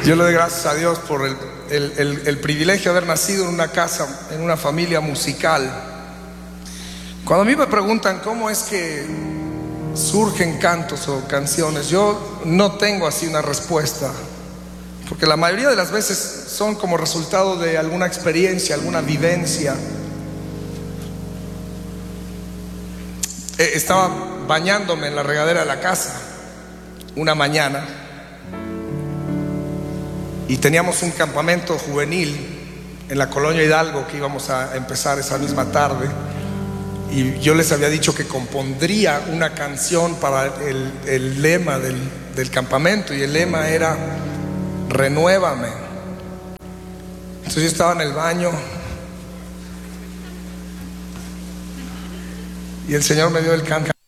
Yo le doy gracias a Dios por el privilegio de haber nacido en una casa, en una familia musical. Cuando a mí me preguntan cómo es que surgen cantos o canciones, yo no tengo así una respuesta, porque la mayoría de las veces son como resultado de alguna experiencia, alguna vivencia. Estaba bañándome en la regadera de la casa una mañana y teníamos un campamento juvenil en la colonia Hidalgo que íbamos a empezar esa misma tarde, y yo les había dicho que compondría una canción para el lema del campamento, y el lema era renuévame. Entonces yo estaba en el baño y el Señor me dio el canto.